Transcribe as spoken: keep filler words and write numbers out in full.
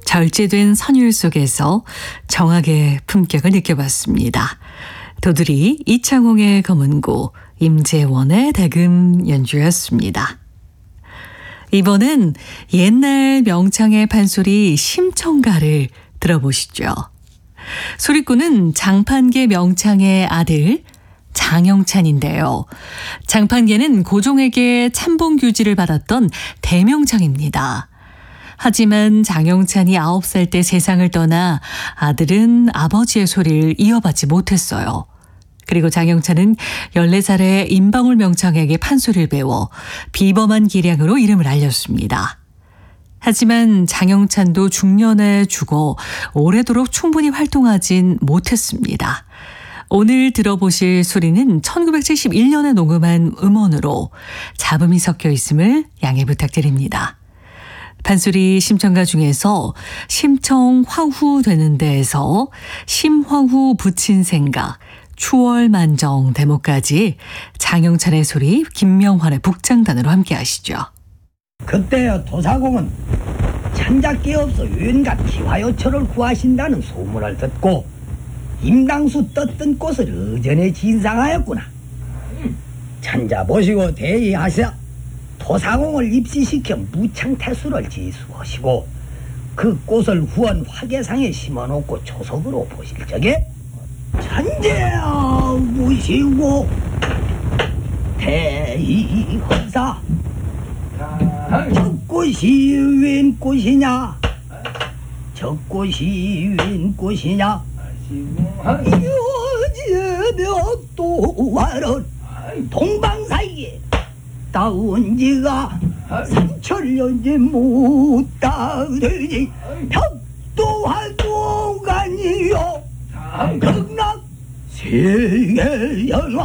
절제된 선율 속에서 정악의 품격을 느껴봤습니다. 도두리 이창홍의 검은고, 임재원의 대금 연주였습니다. 이번은 옛날 명창의 판소리 심청가를 들어보시죠. 소리꾼은 장판계 명창의 아들 장영찬인데요. 장판계는 고종에게 참봉규지를 받았던 대명창입니다. 하지만 장영찬이 아홉 살 때 세상을 떠나 아들은 아버지의 소리를 이어받지 못했어요. 그리고 장영찬은 열네 살에 임방울 명창에게 판소리를 배워 비범한 기량으로 이름을 알렸습니다. 하지만 장영찬도 중년에 죽어 오래도록 충분히 활동하진 못했습니다. 오늘 들어보실 소리는 천구백칠십일 년에 녹음한 음원으로 잡음이 섞여 있음을 양해 부탁드립니다. 판소리 심청가 중에서 심청 화후 되는 데에서 심화후 붙인 생각, 추월만정 대목까지 장영찬의 소리, 김명환의 북장단으로 함께 하시죠. 그때여 도사공은 찬잡기 없어 윤갓 기화요철을 구하신다는 소문을 듣고 임당수 떴던 꽃을 의전에 진상하였구나. 찬자 보시고 대의하사 도사공을 입시시켜 무창태수를 지수하시고 그 꽃을 후원 화계상에 심어놓고 초석으로 보실 적에 찬제야 무시고 대의하사 저 꽃이 웬 꽃이냐 저 꽃이 웬 꽃이냐 여제되어 또 와른 동방사이에 따온 지가 삼천년째 못따르니 벽도활동간이요 극락 세계여라